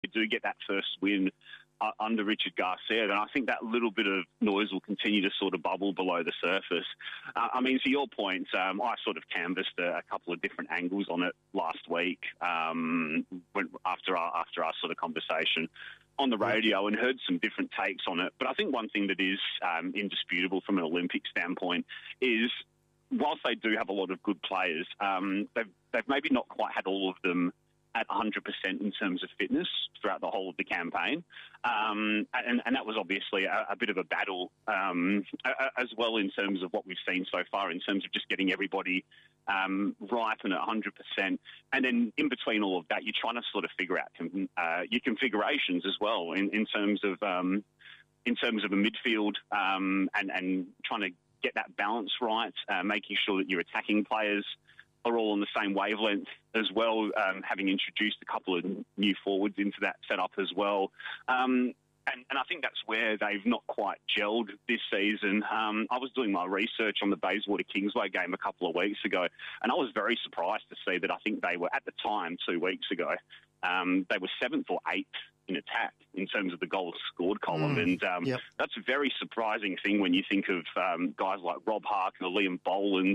do get that first win under Richard Garcia, then I think that little bit of noise will continue to sort of bubble below the surface. To your point, I sort of canvassed a couple of different angles on it last week after our sort of conversation on the radio, and heard some different takes on it. But I think one thing that is indisputable from an Olympic standpoint is, whilst they do have a lot of good players, they've maybe not quite had all of them at 100% in terms of fitness throughout the whole of the campaign. And that was obviously a bit of a battle as well in terms of what we've seen so far, in terms of just getting everybody right and at 100%. And then in between all of that, you're trying to sort of figure out your configurations as well in terms of a midfield and trying to get that balance right, making sure that your attacking players are all on the same wavelength as well, having introduced a couple of new forwards into that setup as well. And I think that's where they've not quite gelled this season. I was doing my research on the Bayswater Kingsway game a couple of weeks ago, and I was very surprised to see that I think they were, at the time, 2 weeks ago, they were 7th or 8th in attack in terms of the goals scored column. That's a very surprising thing when you think of guys like Rob Harker, Liam Boland,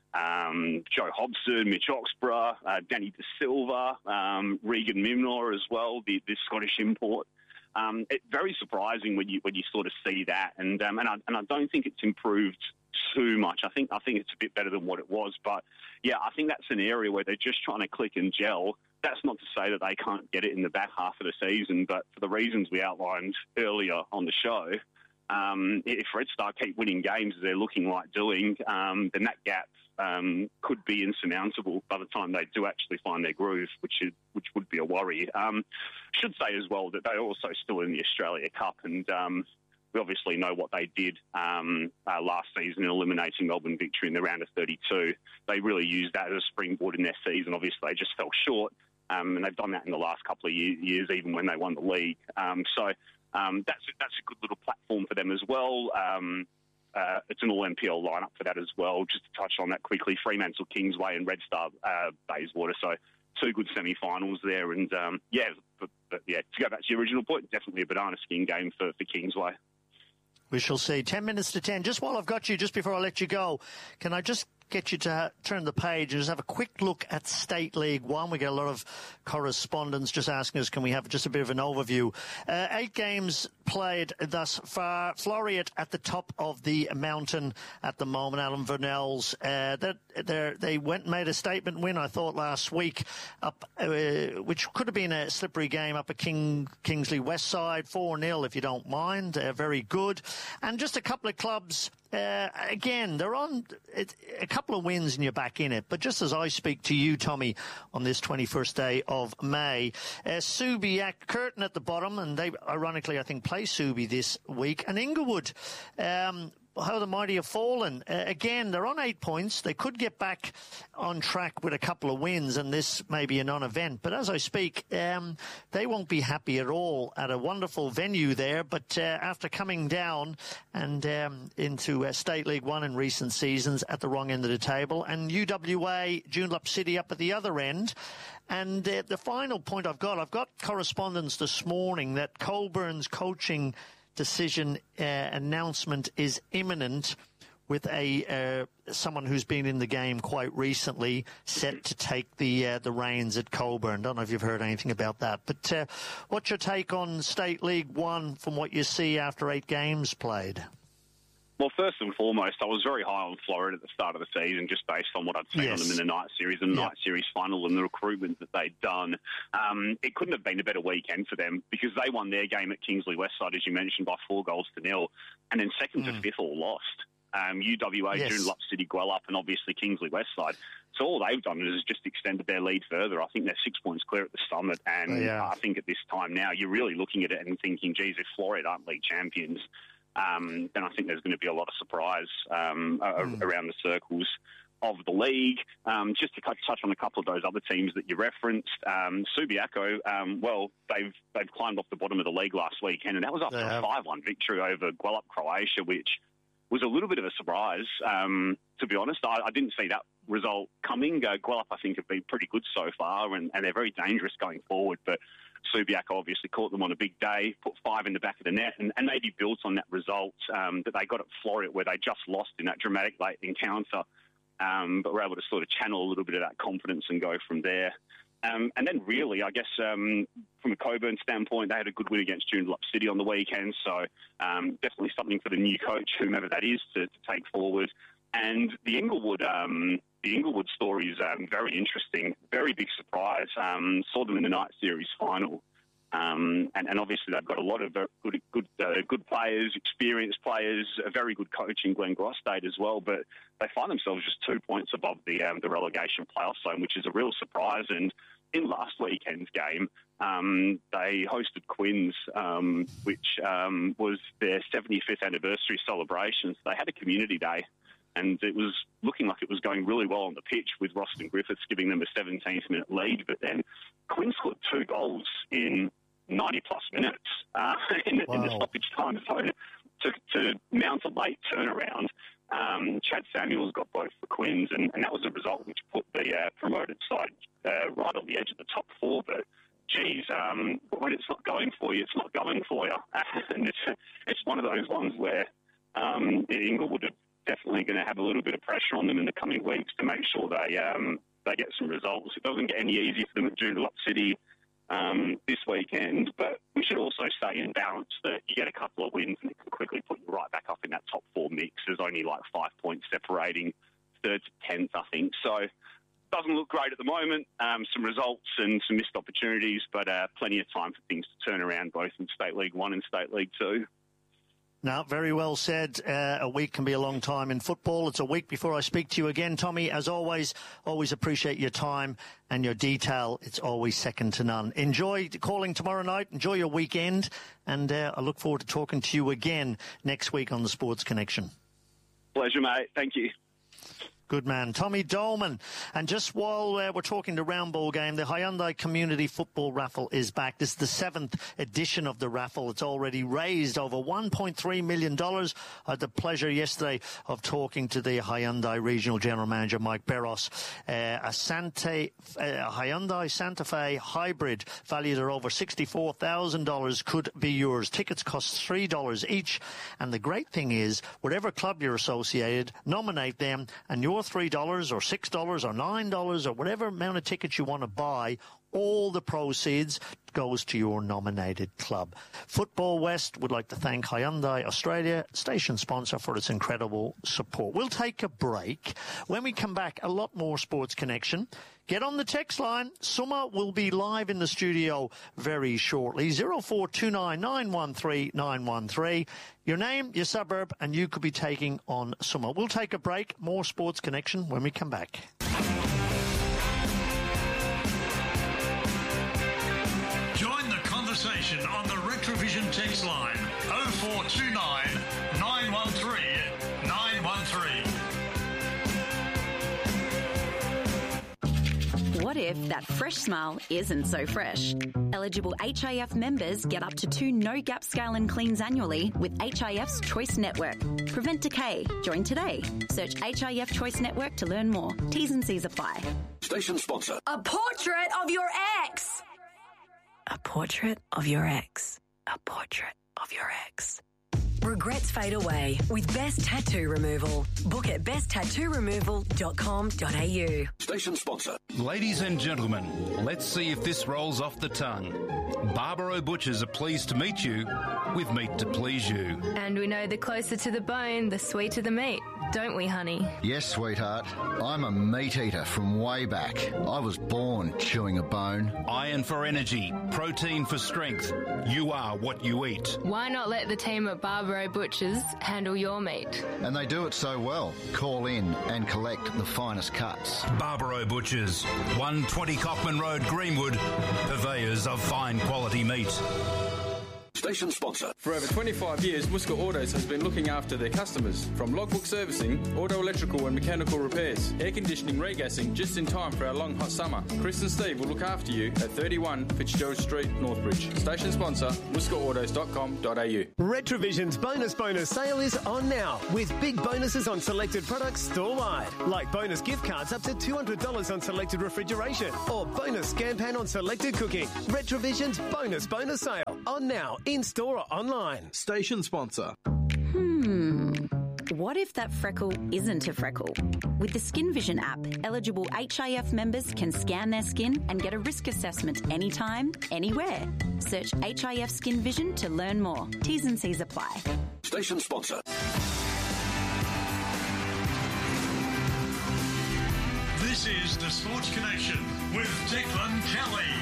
Joe Hobson, Mitch Oxborough, Danny De Silva, Regan Mimnor as well, the Scottish import. It's very surprising when you sort of see that, and I don't think it's improved too much. I think it's a bit better than what it was, but yeah, I think that's an area where they're just trying to click and gel. That's not to say that they can't get it in the back half of the season, but for the reasons we outlined earlier on the show, if Red Star keep winning games as they're looking like doing, then that gap could be insurmountable by the time they do actually find their groove, which would be a worry. Should say as well that they're also still in the Australia Cup, and we obviously know what they did last season in eliminating Melbourne Victory in the round of 32. They really used that as a springboard in their season. Obviously, they just fell short, and they've done that in the last couple of years, even when they won the league. So that's a good little platform for them as well. It's an all-NPL lineup for that as well. Just to touch on that quickly, Fremantle Kingsway and Red Star Bayswater. So 2 good semi-finals there. And to go back to your original point, definitely a banana skin game for Kingsway. We shall see. 10 minutes to 10. Just while I've got you, just before I let you go, can I just get you to turn the page and just have a quick look at State League 1. We get a lot of correspondents just asking us, can we have just a bit of an overview? 8 games played thus far. Floreat at the top of the mountain at the moment. Alan Vernells, they went and made a statement win, I thought, last week, up, which could have been a slippery game up at Kingsley West Side, 4-0 if you don't mind. Very good. And just a couple of clubs. Again, they're on a couple of wins and you're back in it. But just as I speak to you, Tommy, on this 21st day of May, Subiac, Curtin at the bottom, and they, ironically, I think, play Subi this week. And Inglewood, how the mighty have fallen. Again, they're on 8 points. They could get back on track with a couple of wins, and this may be a non-event. But as I speak, they won't be happy at all at a wonderful venue there. But after coming down and into State League 1 in recent seasons at the wrong end of the table, and UWA, Joondalup City up at the other end. And the final point I've got correspondence this morning that Colburn's coaching decision announcement is imminent, with someone who's been in the game quite recently set to take the reins at Colburn. Don't know if you've heard anything about that. But what's your take on State League 1 from what you see after 8 games played? Well, first and foremost, I was very high on Florida at the start of the season, just based on what I'd seen on them in the night series and night series final and the recruitment that they'd done. It couldn't have been a better weekend for them, because they won their game at Kingsley Westside, as you mentioned, by 4-0, and then second to fifth all lost. UWA, Joondalup City, Guelph, and obviously Kingsley Westside. So all they've done is just extended their lead further. I think they're 6 points clear at the summit, and I think at this time now, you're really looking at it and thinking, geez, if Florida aren't league champions, then I think there's going to be a lot of surprise around the circles of the league. Just to touch on a couple of those other teams that you referenced, Subiaco, they've climbed off the bottom of the league last weekend, and that was after a 5-1 victory over Guelph, Croatia, which was a little bit of a surprise, to be honest. I didn't see that result coming. Guelph, I think, have been pretty good so far, and they're very dangerous going forward, but Subiac obviously caught them on a big day, put 5 in the back of the net, and maybe built on that result that they got at Floreat, where they just lost in that dramatic late encounter, but were able to sort of channel a little bit of that confidence and go from there. And then really, I guess, from a Coburn standpoint, they had a good win against Joondalup City on the weekend, so definitely something for the new coach, whomever that is, to take forward. And the Inglewood story is very interesting, very big surprise. Saw them in the night series final, and obviously they've got a lot of good players, experienced players, a very good coach in Glenn Grosstade as well. But they find themselves just 2 points above the relegation playoff zone, which is a real surprise. And in last weekend's game, they hosted Quinns, which was their 75th anniversary celebrations. They had a community day. And it was looking like it was going really well on the pitch, with Roston Griffiths giving them a 17th-minute lead. But then Quinn scored 2 goals in 90-plus minutes in the stoppage time zone to mount a late turnaround. Chad Samuels got both for Quinns, and that was a result which put the promoted side right on the edge of the top 4. But, geez, when it's not going for you, it's not going for you. And it's one of those ones where Inglewood are definitely going to have a little bit of pressure on them in the coming weeks to make sure they get some results. It doesn't get any easier for them at Joondalup City this weekend, but we should also say in balance that you get a couple of wins and it can quickly put you right back up in that top 4 mix. There's only like 5 points separating 3rd to 10th, I think. So doesn't look great at the moment. Some results and some missed opportunities, but plenty of time for things to turn around both in State League 1 and State League 2. No, very well said. A week can be a long time in football. It's a week before I speak to you again, Tommy. As always appreciate your time and your detail. It's always second to none. Enjoy calling tomorrow night. Enjoy your weekend. And I look forward to talking to you again next week on the Sports Connection. Pleasure, mate. Thank you. Good man. Tommy Dolman. And just while we're talking the round ball game, the Hyundai Community Football Raffle is back. This is the 7th edition of the raffle. It's already raised over $1.3 million. I had the pleasure yesterday of talking to the Hyundai Regional General Manager, Mike Barros. A Hyundai Santa Fe hybrid valued at over $64,000 could be yours. Tickets cost $3 each. And the great thing is, whatever club you're associated, nominate them, and your $3 or $6 or $9 or whatever amount of tickets you want to buy, all the proceeds goes to your nominated club. Football West would like to thank Hyundai Australia, station sponsor, for its incredible support. We'll take a break. When we come back, a lot more Sports Connection. Get on the text line. Summer will be live in the studio very shortly. 0429 913 913. Your name, your suburb, and you could be taking on Summer. We'll take a break. More Sports Connection when we come back. Join the conversation on the Retrovision text line 0429 913 913. What if that fresh smile isn't so fresh? Eligible HIF members get up to 2 no-gap scale and cleans annually with HIF's Choice Network. Prevent decay. Join today. Search HIF Choice Network to learn more. T's and C's apply. Station sponsor. A portrait of your ex. A portrait of your ex. A portrait of your ex. Regrets fade away with Best Tattoo Removal. Book at besttattooremoval.com.au. Station sponsor. Ladies and gentlemen, let's see if this rolls off the tongue. Barbaro Butchers are pleased to meet you with meat to please you. And we know the closer to the bone, the sweeter the meat, don't we, honey? Yes, sweetheart. I'm a meat eater from way back. I was born chewing a bone. Iron for energy, protein for strength. You are what you eat. Why not let the team at Barbaro Butchers handle your meat? And they do it so well. Call in and collect the finest cuts. Barbaro Butchers, 120 Cockman Road, Greenwood, purveyors of fine quality meat. Station sponsor. For over 25 years, Whisker Autos has been looking after their customers. From logbook servicing, auto electrical and mechanical repairs, air conditioning, regassing, just in time for our long hot summer. Chris and Steve will look after you at 31 Fitzgerald Street, Northbridge. Station sponsor, whiskerautos.com.au. Retrovision's bonus sale is on now, with big bonuses on selected products store-wide, like bonus gift cards up to $200 on selected refrigeration, or bonus scan pan on selected cooking. Retrovision's bonus sale on now, in-store or online. Station sponsor. What if that freckle isn't a freckle? With the Skin Vision app, eligible HIF members can scan their skin and get a risk assessment anytime, anywhere. Search HIF Skin Vision to learn more. T's and C's apply. Station sponsor. This is the Sports Connection with Declan Kelly.